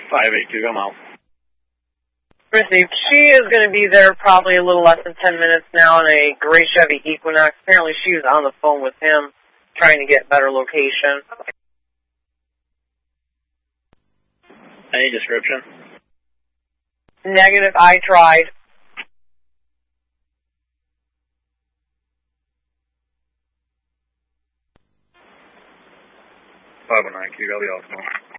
582, I'm out. Received. She is going to be there probably a little less than 10 minutes now in a gray Chevy Equinox. Apparently she was on the phone with him trying to get better location. Any description? Negative, I tried. 519, QW,